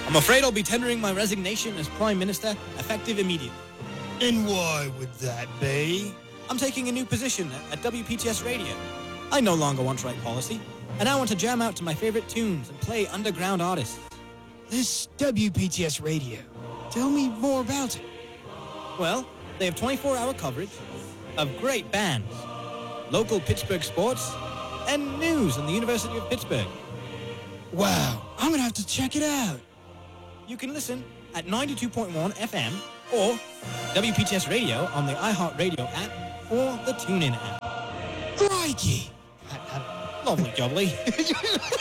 I'm afraid I'll be tendering my resignation as Prime Minister, effective immediately. And why would that be? I'm taking a new position at WPTS Radio. I no longer want to write policy, and I want to jam out to my favorite tunes and play underground artists. This WPTS Radio. Tell me more about it. Well, they have 24-hour coverage of great bands, local Pittsburgh sports, and news on the University of Pittsburgh. Wow, I'm gonna have to check it out. You can listen at 92.1 FM or WPTS Radio on the iHeartRadio app or the TuneIn app. Crikey! Lovely jubbly.